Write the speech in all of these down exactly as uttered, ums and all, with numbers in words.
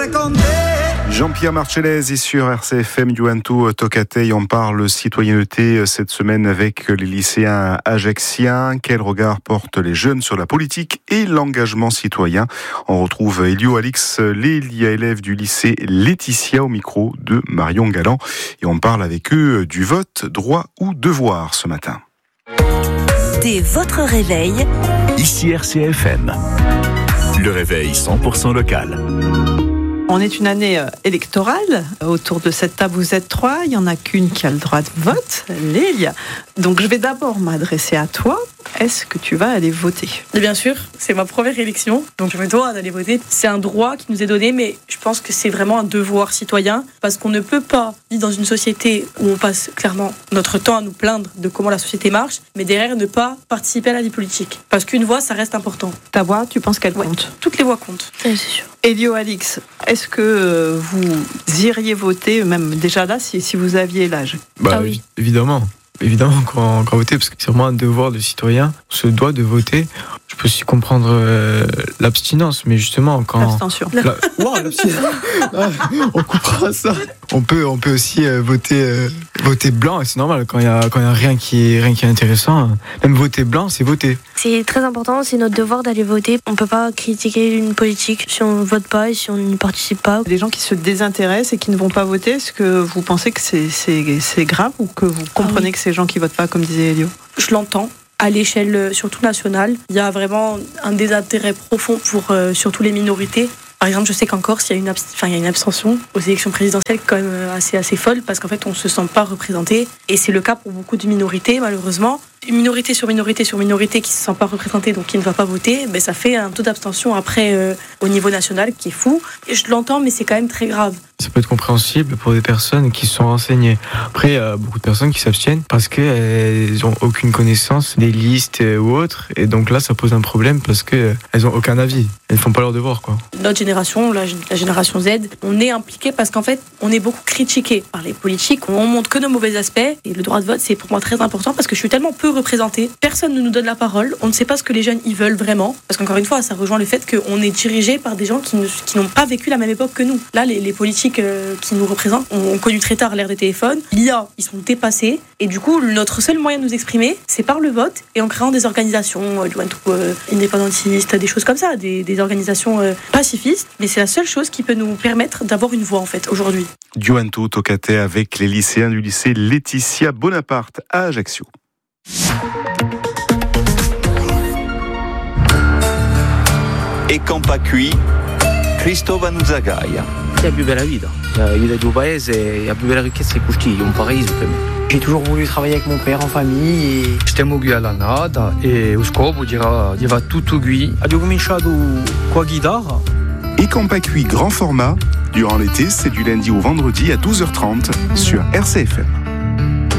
raconter. Jean-Pierre Marcellesi sur R C F M, Juventus Tocatei. On parle citoyenneté cette semaine avec les lycéens ajaxiens. Quel regard portent les jeunes sur la politique et l'engagement citoyen? On retrouve Elio Alix Lélia, élève du lycée Laetitia, au micro de Marion Galland. Et on parle avec eux du vote, droit ou devoir ce matin. Dès votre réveil, ici R C F M, le réveil cent pour cent local. On est une année électorale. Autour de cette table, vous êtes trois. Il n'y en a qu'une qui a le droit de vote, Lélia. Donc, je vais d'abord m'adresser à toi. Est-ce que tu vas aller voter ? Bien sûr, c'est ma première élection, donc je me dois d'aller voter. C'est un droit qui nous est donné, mais je pense que c'est vraiment un devoir citoyen, parce qu'on ne peut pas vivre dans une société où on passe clairement notre temps à nous plaindre de comment la société marche, mais derrière ne pas participer à la vie politique. Parce qu'une voix, ça reste important. Ta voix, tu penses qu'elle Ouais, compte ? toutes les voix comptent. c'est sûr. Elio Alix, est-ce que vous iriez voter, même déjà là, si, si vous aviez l'âge ? Bah, Ah oui. évidemment. Évidemment qu'on va voter, parce que c'est vraiment un devoir de citoyen. On se doit de voter. Je peux aussi comprendre euh, l'abstinence, mais justement, quand... L'abstention. La... Wow, l'abstinence. Ah, on coupera ça. On peut, on peut aussi euh, voter, euh, voter blanc, et c'est normal, quand il y a, quand il y a rien qui est, rien qui est intéressant. Même voter blanc, c'est voter. C'est très important, c'est notre devoir d'aller voter. On ne peut pas critiquer une politique si on ne vote pas et si on n'y participe pas. Les gens qui se désintéressent et qui ne vont pas voter, est-ce que vous pensez que c'est, c'est, c'est grave ou que vous comprenez Ah oui. que ces gens qui ne votent pas, comme disait Elio ? Je l'entends. À l'échelle surtout nationale, il y a vraiment un désintérêt profond pour euh, surtout les minorités. Par exemple, je sais qu'en Corse, il y a une, abs- enfin, il y a une abstention aux élections présidentielles quand même assez, assez folle, parce qu'en fait, on ne se sent pas représenté. Et c'est le cas pour beaucoup de minorités, malheureusement. Une minorité sur minorité sur minorité qui ne se sent pas représentée, donc qui ne va pas voter, ben, ça fait un taux d'abstention après euh, au niveau national qui est fou. Et je l'entends, mais c'est quand même très grave. Ça peut être compréhensible pour des personnes qui se sont renseignées. Après, il y a beaucoup de personnes qui s'abstiennent parce qu'elles n'ont aucune connaissance des listes ou autres. Et donc là, ça pose un problème parce qu'elles n'ont aucun avis. Elles ne font pas leur devoir, quoi. Notre génération, la, la génération Z, on est impliqué parce qu'en fait, on est beaucoup critiqué par les politiques. On montre que nos mauvais aspects. Et le droit de vote, c'est pour moi très important parce que je suis tellement peu représentée. Personne ne nous donne la parole. On ne sait pas ce que les jeunes y veulent vraiment. Parce qu'encore une fois, ça rejoint le fait qu'on est dirigé par des gens qui, ne, qui n'ont pas vécu la même époque que nous. Là, les, les politiques euh, qui nous représentent ont, ont connu très tard l'ère des téléphones. L'I A, ils sont dépassés. Et du coup, notre seul moyen de nous exprimer, c'est par le vote et en créant des organisations, euh, euh, indépendantistes, des choses comme ça, des, des organisations euh, pacifistes. Mais c'est la seule chose qui peut nous permettre d'avoir une voix, en fait, aujourd'hui. Juventus Tocatei avec les lycéens du lycée Laetitia Bonaparte à Ajaccio. E campa qui Cristóbal Zagaia. La più bella vita, la vita del tuo paese, la più bella ricchezza è così, un paradiso per me. J'ai toujours voulu travailler avec mon père en famille e... Stiamo qui alla nata e lo scopo era, era tutto qui. Abbiamo cominciato con la chitarra. Et Campacui grand format, durant l'été, c'est du lundi au vendredi à douze heures trente sur R C F M.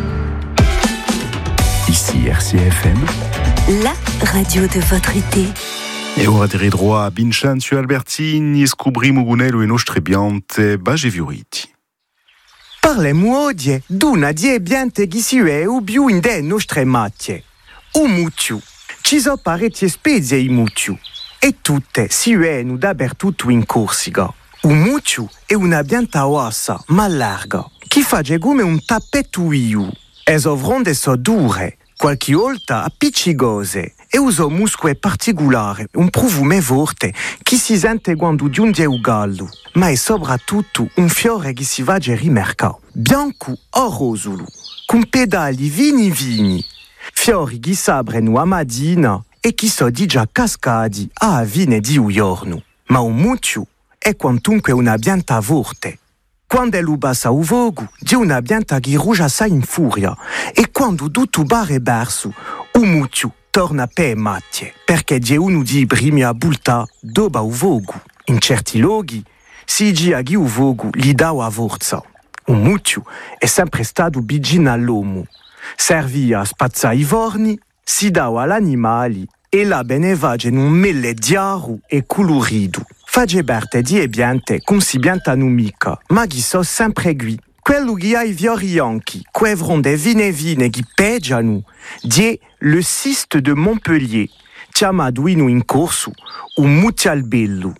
Ici R C F M, la radio de votre été. E ora di ridroit a Bincencio Albertini, scopriamo Gunello e nostre biante bagevioriti. Parlemo oggi d'una die biante che si è ubiu in de nostre macchie. Un mucciu. Ci sono parecchie specie i mucciu. E tutte si ueno dappertutto in Corsica. Un mucciu è una bianta ossa, ma larga, che fa come un tappetto iu. E so fronde so dure, qualche volta appiccicose, e uso musque particolari, un profumo forte, che si sente quando giunge un gallo, ma è soprattutto un fiore che si va a rimercare, bianco o rosolo, con pedali vini vini, fiori che s'aprono a mattina e che sono già cascati a fine di un giorno. Ma un mucciu è quantunque una pianta forte. Quando lo passa a vogo, di una pianta che rugia assai in furia, e quando tutto bare verso, un mucciu torna per macchie, perché di uno di primi a bulta dopo a vogo. In certi luoghi, si gira che un vogo gli dà a forza. Un mucciu è sempre stato vicino all'uomo. Servia a spazzare i forni, si dava agli animali e la benevage in un mille chiaro e colorido. Fage berte di e biante con si biantano mica, ma chi so sempre qui. Quello che ha i fiori bianchi, que fronde vine vine che peggiano, die le siste de Montpellier, chiamato in corso un muccialbello,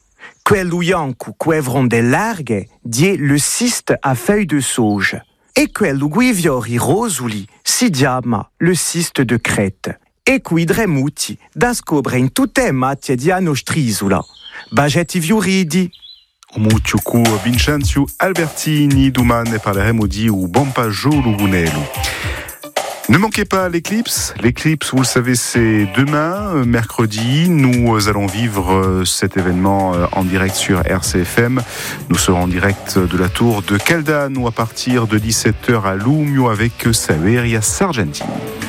Quello ianco quevron del larghe die le cyste à feuilles de sauge. E quello guiviori rosuli si chiama le cyste de Crète. E qui dremuti da scobre in tutte macchie di anostrisula. Bagetti viuridi. Muccio cu Vincenzo Albertini, domani parleremo di Ubompaggio Lugunelu. Ne manquez pas l'éclipse. L'éclipse, vous le savez, c'est demain, mercredi. Nous allons vivre cet événement en direct sur R C F M. Nous serons en direct de la tour de Caldano à partir de dix-sept heures à Lumio avec Saveria Sargentini.